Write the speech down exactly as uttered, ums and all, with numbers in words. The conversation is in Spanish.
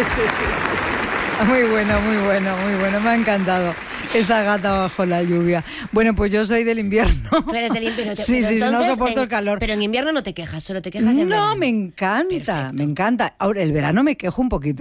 sí, sí. Muy bueno, muy bueno, muy bueno. Me ha encantado esta gata bajo la lluvia. Bueno, pues yo soy del invierno. Tú eres del invierno. Sí, pero sí, entonces, no soporto en, el calor. Pero en invierno no te quejas, solo te quejas en verano. No, me encanta, Perfecto. me encanta. Ahora, el verano me quejo un poquito.